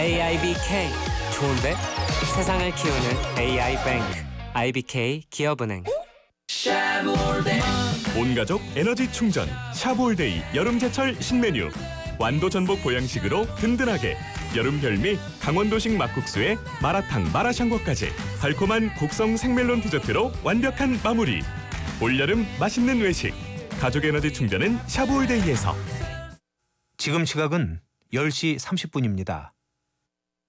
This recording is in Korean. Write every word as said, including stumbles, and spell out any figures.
에이아이비케이 좋은데? 세상을 키우는 에이아이뱅크 아이비케이 기업은행. 온가족 에너지 충전 샤브올데이 여름제철 신메뉴. 완도 전복 보양식으로 든든하게. 여름 별미 강원도식 막국수에 마라탕 마라샹궈까지 달콤한 곡성 생멜론 디저트로 완벽한 마무리. 올여름 맛있는 외식. 가족 에너지 충전은 샤브올데이에서. 지금 시각은 열 시 삼십 분입니다.